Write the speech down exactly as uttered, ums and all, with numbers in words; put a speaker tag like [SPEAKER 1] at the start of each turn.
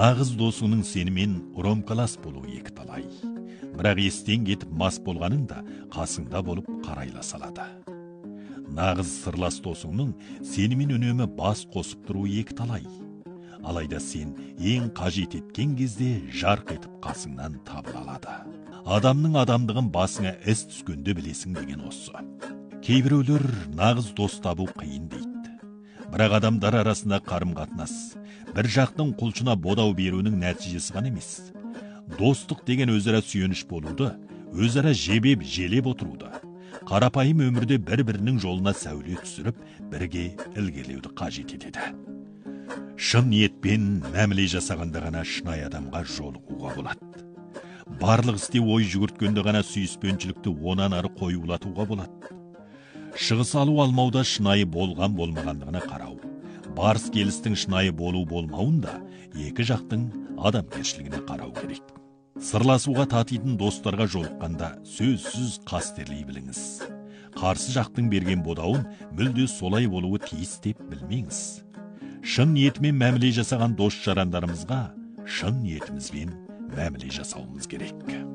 [SPEAKER 1] Нағыз досыңның сенімен уромкалас болуы екі талай. Бірақ естен кетіп мас болғаның да қасыңда болып қарайла салады. Нағыз сырлас досыңның сенімен үнемі бас қосып тұруы екі талай. Алайда сен ең қажет еткен кезде жарқ етіп қасыңнан табыла алады. Адамның адамдығын басыңа іс түскенде білесің деген осы. Кейбіреулер нағыз дос табу қиын дейді. Бірақ адамдар арасында қарым-қатынас бір жақтың құлшына бодау беруінің нәтижесі ғана емес. Достық деген өзара сүйеніш болуды, өзара жебеп желеп отыруды, қарапайым өмірде бір-бірінің жолына сәуле түсіріп, бірге ілгерілеуді қажет етеді. Шын ниетпен мәміле жасағанда ғана шынайы адамға жолығуға болады. Барлық істе ой жүгірткенде ғана сүйіспеншілікті онан ары қоюлатуға болады. Шығыс алу алмауда шынайы болған болмағандығына қарау, барыс келістің шынайы болу болмауында екі жақтың адамгершілігіне қарау керек. Сырласуға татитын достарға жолыққанда сөзсіз қастерлей біліңіз. Қарсы жақтың берген бодауын мүлде солай болуы тиіс деп білмеңіз. Шын ниетімен мәміле жасаған дос жарандарымызға шын ниетімізбен мәміле жасауымыз керек.